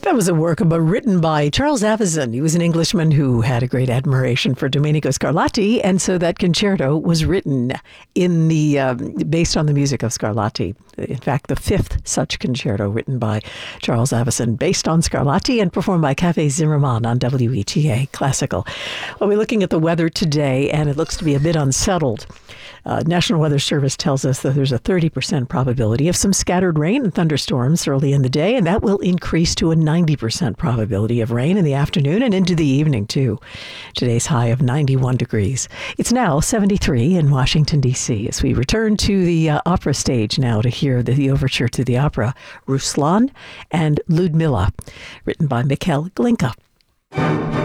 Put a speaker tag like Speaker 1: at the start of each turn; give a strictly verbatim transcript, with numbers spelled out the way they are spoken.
Speaker 1: That was a work about, written by Charles Avison. He was an Englishman who had a great admiration for Domenico Scarlatti, and so that concerto was written in the um, based on the music of Scarlatti. In fact, the fifth such concerto written by Charles Avison, based on Scarlatti and performed by Café Zimmermann on W E T A Classical. Well, we're looking at the weather today, and it looks to be a bit unsettled. Uh, National Weather Service tells us that there's a thirty percent probability of some scattered rain and thunderstorms early in the day, and that will increase to a ninety percent probability of rain in the afternoon and into the evening, too. Today's high of ninety-one degrees. It's now seventy-three in Washington, D C as we return to the uh, opera stage now to hear the, the overture to the opera Ruslan and Ludmilla, written by Mikhail Glinka.